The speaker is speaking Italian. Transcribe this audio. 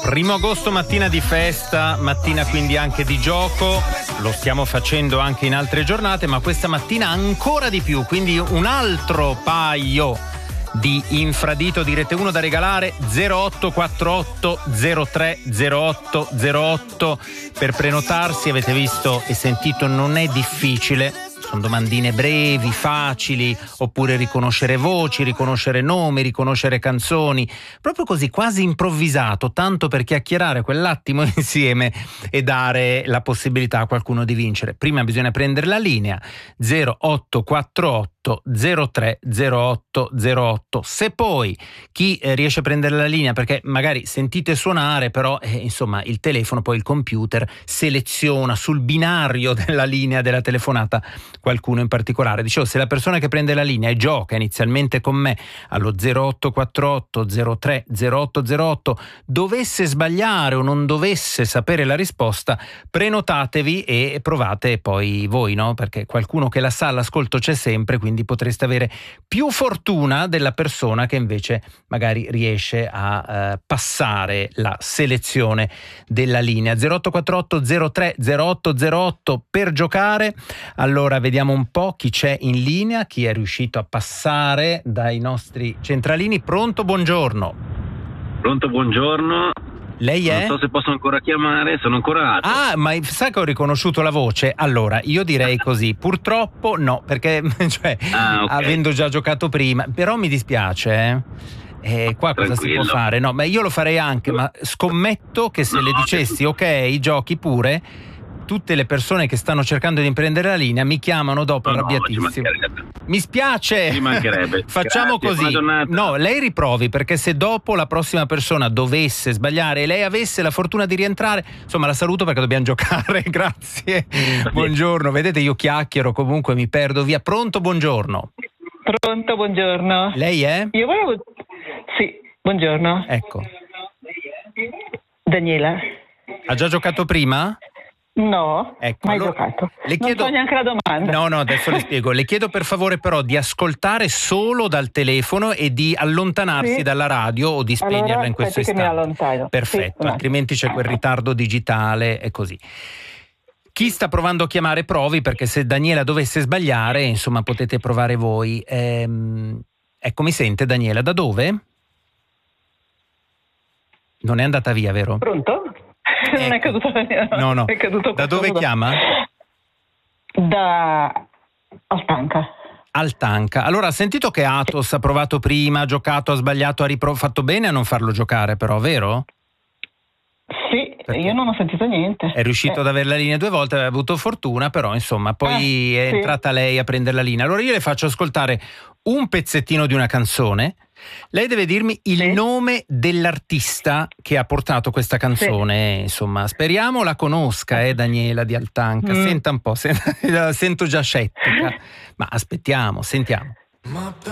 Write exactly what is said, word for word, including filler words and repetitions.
Primo agosto, mattina di festa, mattina quindi anche di gioco, lo stiamo facendo anche in altre giornate, ma questa mattina ancora di più, quindi un altro paio di infradito di Rete uno da regalare. Zero otto quattro otto zero tre zero otto zero otto per prenotarsi. Avete visto e sentito, non è difficile. Sono domandine brevi, facili, oppure riconoscere voci, riconoscere nomi, riconoscere canzoni, proprio così, quasi improvvisato, tanto per chiacchierare quell'attimo insieme e dare la possibilità a qualcuno di vincere. Prima bisogna prendere la linea zero otto quattro otto zero tre zero otto zero otto. Se poi chi eh, riesce a prendere la linea, perché magari sentite suonare, però eh, insomma il telefono, poi il computer seleziona sul binario della linea della telefonata qualcuno in particolare. Dicevo, se la persona che prende la linea e gioca inizialmente con me allo zero otto quattro otto zero tre zero otto zero otto dovesse sbagliare o non dovesse sapere la risposta, prenotatevi e provate poi voi, no? Perché qualcuno che la sa all'ascolto c'è sempre, quindi potreste avere più fortuna della persona che invece magari riesce a eh, passare la selezione della linea. Zero otto quattro otto zero tre zero otto zero otto per giocare. Allora vediamo un po' chi c'è in linea, chi è riuscito a passare dai nostri centralini. Pronto, buongiorno. Pronto, buongiorno. Lei è? Non so se posso ancora chiamare, sono ancora Atos. Ah, ma sai che ho riconosciuto la voce? Allora, io direi così, purtroppo no, perché cioè, ah, okay. avendo già giocato prima, però mi dispiace, eh. E qua cosa Tranquillo. si può fare? No, ma io lo farei anche, ma scommetto che se no, le dicessi che... ok, giochi pure, tutte le persone che stanno cercando di prendere la linea mi chiamano dopo no, arrabbiatissimo. No, mi spiace. Ci mancherebbe. Facciamo Grazie, così. No, lei riprovi, perché se dopo la prossima persona dovesse sbagliare e lei avesse la fortuna di rientrare, insomma la saluto perché dobbiamo giocare. Grazie. Buongiorno. Vedete, io chiacchiero, comunque mi perdo via. Pronto, buongiorno. Pronto, buongiorno. Lei è? Io volevo... Sì, buongiorno. Ecco. Daniela. Ha già giocato prima? No, ecco, mai allora, giocato. Le chiedo... Non so neanche la domanda. No, no, adesso le spiego. Le chiedo per favore però di ascoltare solo dal telefono e di allontanarsi sì. dalla radio o di spegnerla allora, in questo istante. Che mi allontano. Perfetto, sì, altrimenti c'è quel ritardo digitale e così. Chi sta provando a chiamare provi, perché se Daniela dovesse sbagliare, insomma, potete provare voi. Ehm, ecco, mi sente Daniela? Da dove? Non è andata via, vero? Pronto? Non ecco. è caduto no, no. È caduto da dove da... chiama? Da Altanca. Altanca. Allora, ha sentito che Atos ha provato prima, ha giocato, ha sbagliato, ha ripro- fatto bene a non farlo giocare, però, vero? Sì, perché io non ho sentito niente. È riuscito eh. ad avere la linea due volte, aveva avuto fortuna, però insomma poi eh, è sì. entrata lei a prendere la linea. Allora io le faccio ascoltare un pezzettino di una canzone. Lei deve dirmi il sì. nome dell'artista che ha portato questa canzone, sì. Insomma, speriamo la conosca, eh, Daniela di Altanca. Mm. Senta un po', senta, la sento già scettica, ma aspettiamo, sentiamo.